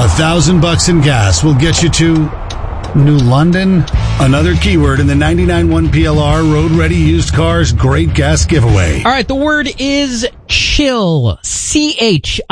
$1,000 in gas will get you to New London. Another keyword in the 99.1 PLR Road Ready Used Cars Great Gas Giveaway. All right, the word is chill. CH